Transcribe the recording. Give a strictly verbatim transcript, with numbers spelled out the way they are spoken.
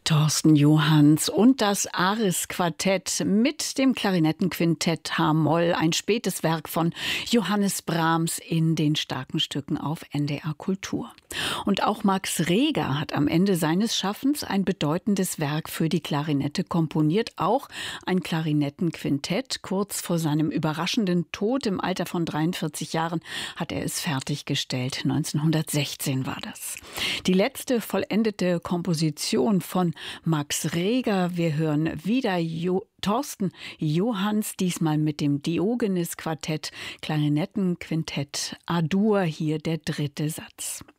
Thorsten Johanns und das Aris-Quartett mit dem Klarinettenquintett H-Moll, ein spätes Werk von Johannes Brahms in den starken Stücken auf N D R Kultur. Und auch Max Reger hat am Ende seines Schaffens ein bedeutendes Werk für die Klarinette komponiert, auch ein Klarinettenquintett. Kurz vor seinem überraschenden Tod im Alter von dreiundvierzig Jahren hat er es fertiggestellt. neunzehnhundertsechzehn war das. Die letzte vollendete Komposition von Max Reger. Wir hören wieder jo- Thorsten Johanns, diesmal mit dem Diogenes-Quartett, Klarinettenquintett A-Dur, hier der dritte Satz.